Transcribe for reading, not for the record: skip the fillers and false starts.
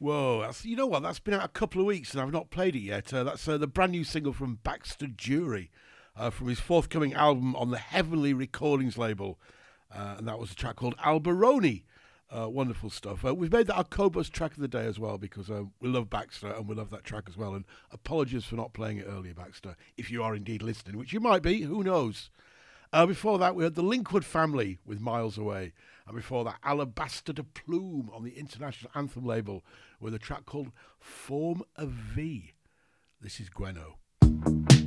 Whoa, you know what? That's been out a couple of weeks and I've not played it yet. That's the brand new single from Baxter Jury from his forthcoming album on the Heavenly Recordings label. And that was a track called Alberoni. Wonderful stuff. We've made that our Cobus track of the day as well because we love Baxter and we love that track as well. And apologies for not playing it earlier, Baxter, if you are indeed listening, which you might be, who knows. Before that, we had the Linkwood Family with Miles Away. And before that, Alabaster de Plume on the International Anthem label with a track called Form of V. This is Gweno.